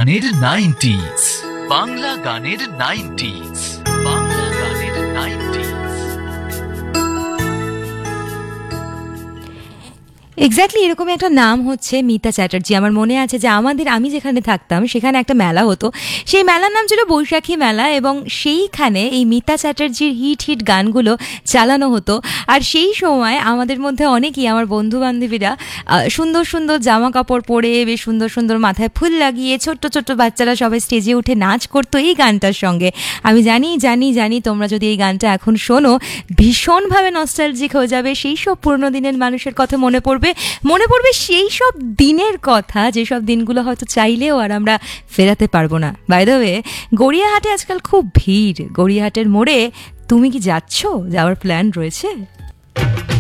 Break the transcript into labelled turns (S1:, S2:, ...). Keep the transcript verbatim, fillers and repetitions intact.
S1: গানের নাইনটিজ, বাংলা গানের নাইনটিজ, বাংলা গানের নাইনটিজ।
S2: এক্স্যাক্টলি এরকম একটা নাম হচ্ছে মিতা চ্যাটার্জি। আমার মনে আছে যে আমাদের আমি যেখানে থাকতাম সেখানে একটা মেলা হতো, সেই মেলার নাম ছিল বৈশাখী মেলা, এবং সেইখানে এই মিতা চ্যাটার্জির হিট হিট গানগুলো চালানো হতো। আর সেই সময় আমাদের মধ্যে অনেকেই, আমার বন্ধু বান্ধবীরা সুন্দর সুন্দর জামা কাপড় পরে, বেশ সুন্দর সুন্দর মাথায় ফুল লাগিয়ে, ছোট্ট ছোট্ট বাচ্চারা সবাই স্টেজে উঠে নাচ করতো এই গানটার সঙ্গে। আমি জানি জানি জানি তোমরা যদি এই গানটা এখন শোনো ভীষণভাবে নস্টালজিক হয়ে যাবে, সেই সব পুরোনো দিনের মানুষের কথা মনে পড়বে মনে পড়বে সেই সব দিনের কথা যেসব দিনগুলো হয়তো চাইলেও আর আমরা ফেরাতে পারবো না। বাই দ্য ওয়ে, গড়িয়াহাটে আজকাল খুব ভিড়। গড়িয়াহাটের মোড়ে তুমি কি যাচ্ছ? যাওয়ার প্ল্যান রয়েছে?